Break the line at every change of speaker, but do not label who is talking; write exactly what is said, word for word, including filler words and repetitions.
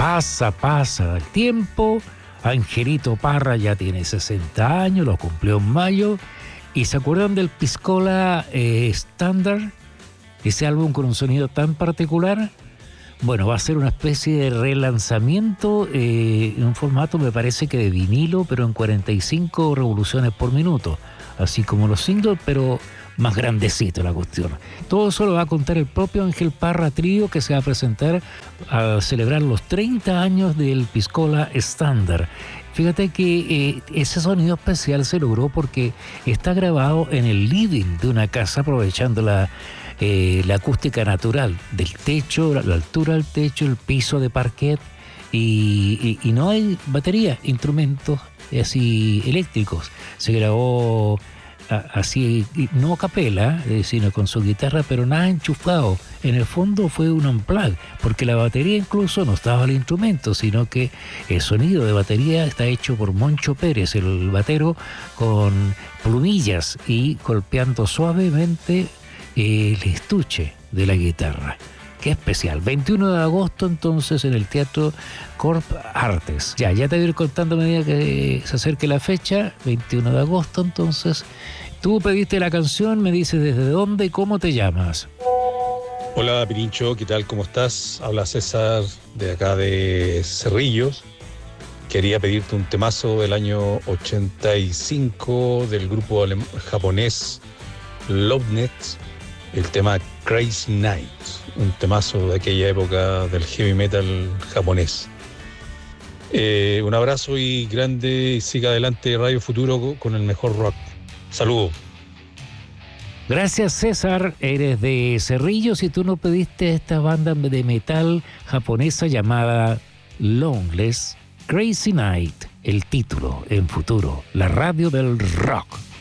pasa, pasa el tiempo. Angelito Parra ya tiene sesenta años, lo cumplió en mayo. ¿Y se acuerdan del Piscola eh, Standard? Ese álbum con un sonido tan particular. Bueno, va a ser una especie de relanzamiento eh, en un formato, me parece que de vinilo, pero en cuarenta y cinco revoluciones por minuto. Así como los singles, pero más grandecito la cuestión. Todo eso lo va a contar el propio Ángel Parra Trío, que se va a presentar a celebrar los treinta años del Piscola Standard. Fíjate que eh, ese sonido especial se logró porque está grabado en el living de una casa, aprovechando la, eh, la acústica natural del techo, la, la altura del techo, el piso de parquet, y, y, y no hay batería, instrumentos así eléctricos. Se grabó así, no a capela, eh, sino con su guitarra, pero nada enchufado. En el fondo fue un unplug, porque la batería incluso no estaba al instrumento, sino que el sonido de batería está hecho por Moncho Pérez, el batero, con plumillas y golpeando suavemente el estuche de la guitarra. Qué especial. veintiuno de agosto, entonces, en el Teatro Corp Artes. Ya, ya te voy a ir contando a medida que se acerque la fecha. veintiuno de agosto, entonces. Tú pediste la canción, me dices desde dónde y cómo te llamas.
Hola, Pirincho, ¿qué tal? ¿Cómo estás? Habla César, de acá de Cerrillos. Quería pedirte un temazo del año ochenta y cinco del grupo alem- japonés Lovenet, el tema Crazy Night, un temazo de aquella época del heavy metal japonés. Eh, un abrazo y grande, y siga adelante Radio Futuro con el mejor rock. Saludos.
Gracias, César. Eres de Cerrillos y tú nos pediste esta banda de metal japonesa llamada Longless Crazy Night. El título en Futuro, la radio del rock.